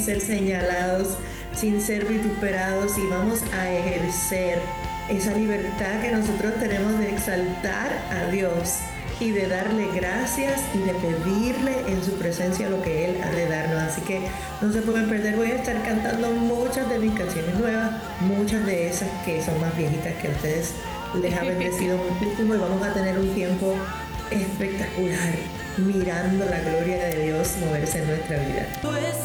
ser señalados, sin ser vituperados, y vamos a ejercer esa libertad que nosotros tenemos de exaltar a Dios y de darle gracias y de pedirle en su presencia lo que Él ha de darnos. Así que no se pueden perder, voy a estar cantando muchas de mis canciones nuevas, muchas de esas que son más viejitas que a ustedes les ha bendecido muchísimo, y vamos a tener un tiempo espectacular mirando la gloria de Dios moverse en nuestra vida.